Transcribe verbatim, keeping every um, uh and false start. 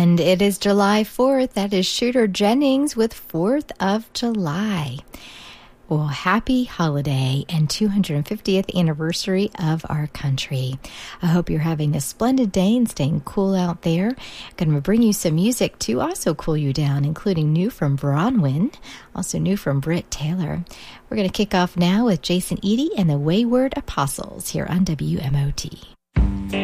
And it is July fourth. That is Shooter Jennings with fourth of July. Well, happy holiday and two hundred fiftieth anniversary of our country. I hope you're having a splendid day and staying cool out there. I'm going to bring you some music to also cool you down, including new from Bronwyn, also new from Britt Taylor. We're going to kick off now with Jason Eady and the Wayward Apostles here on W M O T.